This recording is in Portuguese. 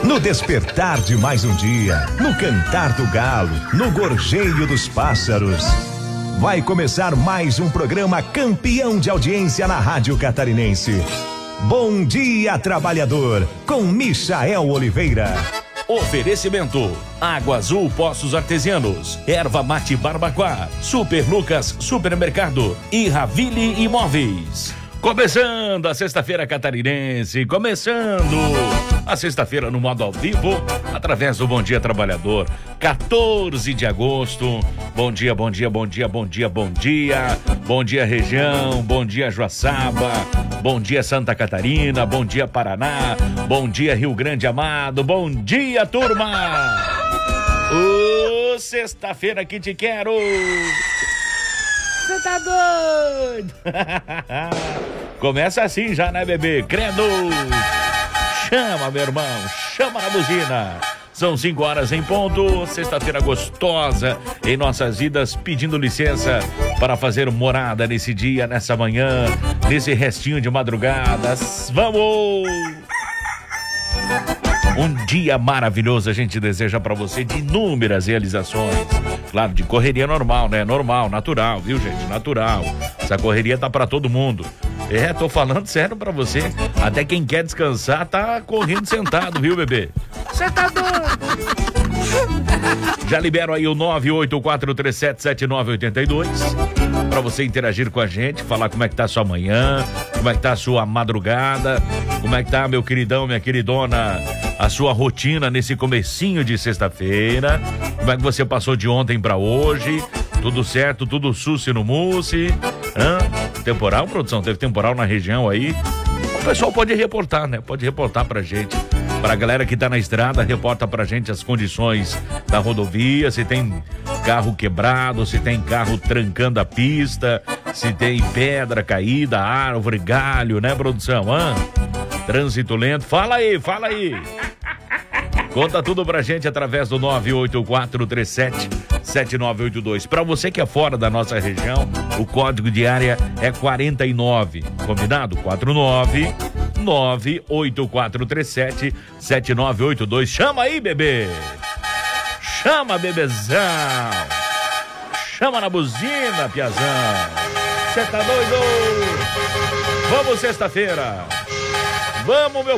No despertar de mais um dia, no cantar do galo, no gorjeio dos pássaros. Vai começar mais um programa campeão de audiência na Rádio Catarinense. Bom Dia Trabalhador, com Michael Oliveira. Oferecimento: Água Azul Poços Artesianos, Erva Mate Barbacoa, Super Lucas Supermercado e Ravile Imóveis. Começando a sexta-feira catarinense, começando a sexta-feira no modo ao vivo, através do Bom Dia Trabalhador, 14 de agosto. Bom dia, bom dia, bom dia, bom dia, bom dia. Bom dia, região, bom dia, Joaçaba, bom dia, Santa Catarina, bom dia, Paraná, bom dia, Rio Grande Amado, bom dia, turma! Sexta-feira que te quero! Você tá doido? Começa assim já, né, bebê? Credo! Chama, meu irmão, chama na buzina. São 5 horas em ponto, sexta-feira gostosa em nossas vidas, pedindo licença para fazer morada nesse dia, nessa manhã, nesse restinho de madrugada. Vamos! Um dia maravilhoso a gente deseja para você, de inúmeras realizações. Claro, de correria normal, né? Normal, natural, viu, gente? Natural. Essa correria tá para todo mundo. Tô falando sério pra você. Até quem quer descansar tá correndo sentado, viu, bebê? Você tá doido? Já libero aí o 984377982 pra você interagir com a gente, falar como é que tá a sua manhã, como é que tá a sua madrugada, como é que tá, meu queridão, minha queridona, a sua rotina nesse comecinho de sexta-feira, como é que você passou de ontem pra hoje, tudo certo, tudo susse no mousse, temporal, produção, teve temporal na região aí, o pessoal pode reportar, né, pode reportar pra gente, pra galera que tá na estrada, reporta pra gente as condições da rodovia, se tem carro quebrado, se tem carro trancando a pista, se tem pedra caída, árvore, galho, né, produção, trânsito lento, fala aí, conta tudo pra gente através do 984377982. Pra você que é fora da nossa região, o código de área é 49, combinado? 49984377982. Chama aí, bebê! Chama, bebezão! Chama na buzina, piazão! Você tá doido? Vamos sexta-feira! Vamos, meu